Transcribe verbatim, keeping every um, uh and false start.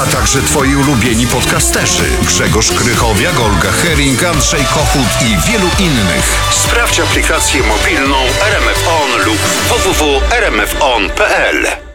a także twoi ulubieni podcasterzy Grzegorz Krychowiak, Olga Hering, Andrzej Kochut i wielu innych. Sprawdź aplikację mobilną R M F On lub w w w kropka r m f on kropka p l.